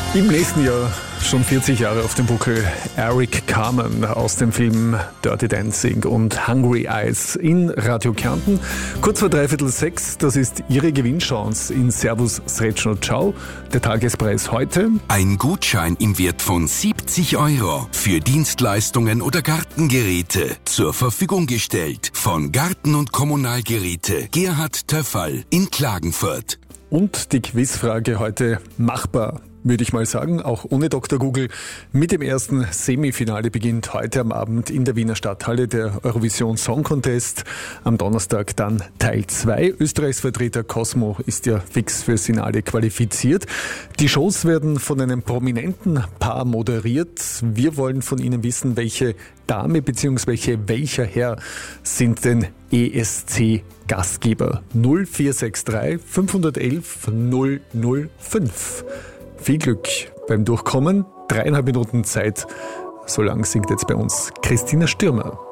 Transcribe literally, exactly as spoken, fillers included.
Im nächsten Jahr schon vierzig Jahre auf dem Buckel. Eric Carmen aus dem Film Dirty Dancing und Hungry Eyes in Radio Kärnten. Kurz vor dreiviertel sechs, das ist Ihre Gewinnchance in Servus Srećno Ciao. Der Tagespreis heute: ein Gutschein im Wert von siebzig Euro für Dienstleistungen oder Gartengeräte zur Verfügung gestellt von Garten- und Kommunalgeräte Gerhard Töffal in Klagenfurt. Und die Quizfrage heute machbar, würde ich mal sagen, auch ohne Doktor Google. Mit dem ersten Semifinale beginnt heute am Abend in der Wiener Stadthalle der Eurovision Song Contest. Am Donnerstag dann Teil zwei. Österreichs Vertreter Cosmo ist ja fix fürs Finale qualifiziert. Die Shows werden von einem prominenten Paar moderiert. Wir wollen von Ihnen wissen, welche Dame bzw. welcher Herr sind denn E S C-Gastgeber? null vier sechs drei fünf eins eins null null fünf. Viel Glück beim Durchkommen. Dreieinhalb Minuten Zeit. So lang singt jetzt bei uns Christina Stürmer.